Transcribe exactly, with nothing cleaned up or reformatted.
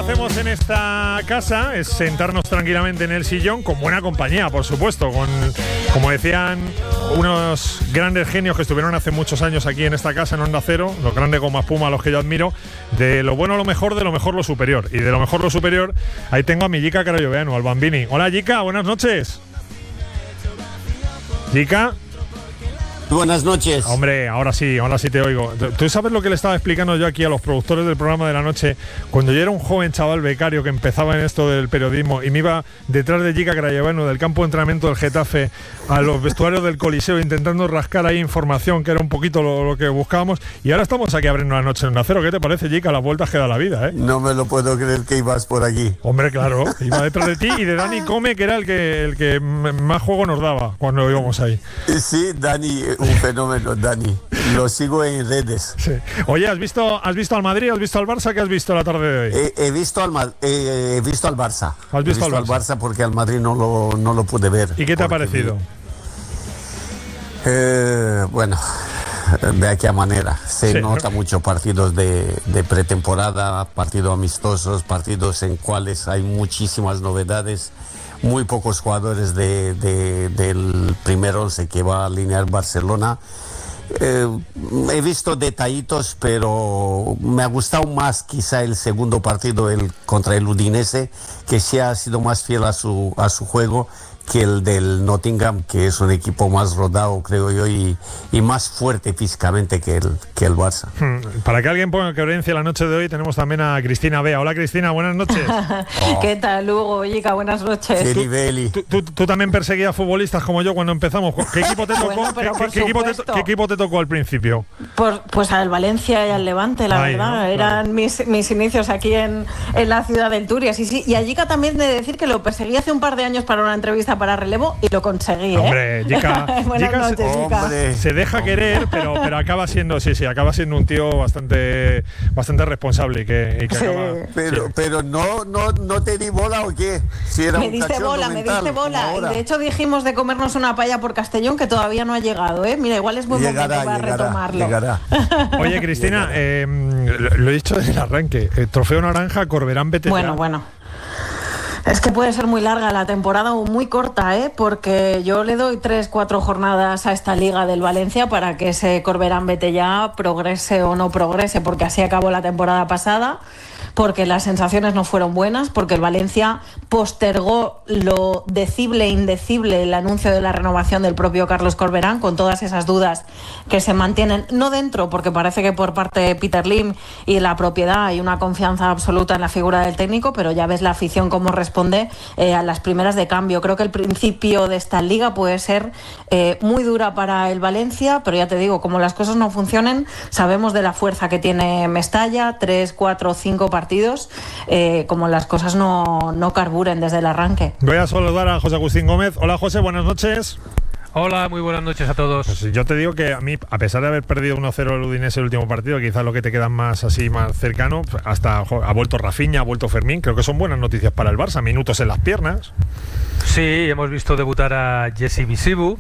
hacemos en esta casa es sentarnos tranquilamente en el sillón con buena compañía, por supuesto, con, como decían unos grandes genios que estuvieron hace muchos años aquí en esta casa en Onda Cero, los grandes Goma Espuma a los que yo admiro, de lo bueno lo mejor, de lo mejor lo superior. Y de lo mejor lo superior, ahí tengo a mi Jica Carayoveanu, al Bambini. Hola Jica, buenas noches. Jica. Buenas noches. Hombre, ahora sí, ahora sí te oigo. ¿Tú sabes lo que le estaba explicando yo aquí a los productores del programa de la noche? Cuando yo era un joven chaval becario que empezaba en esto del periodismo y me iba detrás de Jica Carayoveanu del campo de entrenamiento del Getafe a los vestuarios del Coliseo intentando rascar ahí información, que era un poquito lo, lo que buscábamos, y ahora estamos aquí abriendo la noche en Onda Cero. ¿Qué te parece, Jica? Las vueltas que da la vida, ¿eh? No me lo puedo creer que ibas por aquí. Hombre, claro, iba detrás de ti y de Dani Come, que era el que, el que más juego nos daba cuando íbamos ahí. Sí, Dani, un fenómeno, Dani. Lo sigo en redes. Sí. Oye, ¿has visto, ¿has visto al Madrid? ¿Has visto al Barça? ¿Qué has visto la tarde de hoy? He, he, visto, al, eh, he visto al Barça. ¿Has visto, he visto al, Barça? al Barça? Porque al Madrid no lo, no lo pude ver. ¿Y qué te ha parecido? Vi, eh, bueno, de aquella manera. Se sí, nota ¿no? mucho partidos de, de pretemporada, partidos amistosos, partidos en cuales hay muchísimas novedades. Muy pocos jugadores de, de, del primer once que va a alinear Barcelona. Eh, he visto detallitos, pero me ha gustado más quizá el segundo partido el, contra el Udinese, que sí ha sido más fiel a su, a su juego que el del Nottingham, que es un equipo más rodado, creo yo, y, y más fuerte físicamente que el, que el Barça. Para que alguien ponga coherencia la noche de hoy, tenemos también a Cristina Bea. Hola Cristina, buenas noches. Oh. ¿Qué tal, Hugo? Jica, buenas noches. ¿Qué nivel? ¿Tú, tú, tú también perseguías futbolistas como yo cuando empezamos. ¿Qué equipo te tocó, bueno, pero ¿qué, qué, equipo te, ¿qué equipo te tocó al principio? Por, pues al Valencia y al Levante, la Ay, verdad. ¿no? Eran claro. mis, mis inicios aquí en, en la ciudad del Turias. Y, sí, y a Jica también de decir que lo perseguí hace un par de años para una entrevista para Relevo y lo conseguí, ¿eh? Hombre, Jica, Buenas Jica noches, se, Jica. Hombre, se deja hombre. querer, pero, pero acaba siendo, sí, sí, acaba siendo un tío bastante, bastante responsable y que, y que sí. acaba. Pero, sí. pero no, no, no te di bola o qué? Si era me un diste bola, mental, me diste bola. Y de hecho dijimos de comernos una paella por Castellón que todavía no ha llegado, ¿eh? Mira, igual es buen llegará, momento para llegará, retomarlo. Llegará. Oye, Cristina, eh, lo, lo he dicho desde el arranque. Eh, trofeo naranja, Corberán, vete Bueno, ya. bueno. Es que puede ser muy larga la temporada o muy corta, ¿eh? Porque yo le doy tres, cuatro jornadas a esta liga del Valencia para que ese Corberán vete ya progrese o no progrese, porque así acabó la temporada pasada, porque las sensaciones no fueron buenas, porque el Valencia postergó lo decible e indecible el anuncio de la renovación del propio Carlos Corberán, con todas esas dudas que se mantienen, no dentro, porque parece que por parte de Peter Lim y la propiedad hay una confianza absoluta en la figura del técnico, pero ya ves la afición cómo responde eh, a las primeras de cambio. Creo que el principio de esta liga puede ser eh, muy dura para el Valencia, pero ya te digo, como las cosas no funcionen, sabemos de la fuerza que tiene Mestalla, tres, cuatro, cinco partidos partidos, eh, como las cosas no, no carburen desde el arranque. Voy a saludar a José Agustín Gómez. Hola José, buenas noches. Hola, muy buenas noches a todos. Pues yo te digo que a mí, a pesar de haber perdido uno cero el Udinese el último partido, quizás lo que te queda más así, más cercano, hasta ha vuelto Rafinha, ha vuelto Fermín, creo que son buenas noticias para el Barça, minutos en las piernas. Sí, hemos visto debutar a Jesse Bisibu,